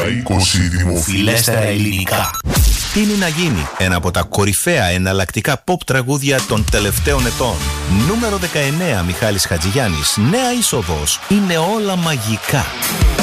20 δημοφιλέστερα ελληνικά. Τι είναι να γίνει, ένα από τα κορυφαία εναλλακτικά pop τραγούδια των τελευταίων ετών. Νούμερο 19, Μιχάλης Χατζηγιάννης. Νέα είσοδος. Είναι όλα μαγικά.